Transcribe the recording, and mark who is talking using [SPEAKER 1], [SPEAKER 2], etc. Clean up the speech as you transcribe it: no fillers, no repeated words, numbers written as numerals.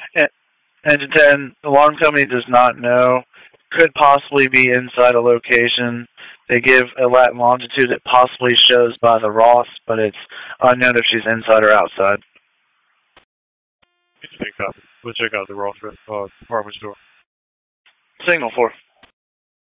[SPEAKER 1] Engine 10, alarm company does not know. Could possibly be inside a location. They give a lat and longitude that possibly shows by the Ross, but it's unknown if she's inside or outside.
[SPEAKER 2] Copy. We'll check out the Ross apartment store.
[SPEAKER 1] Signal 4.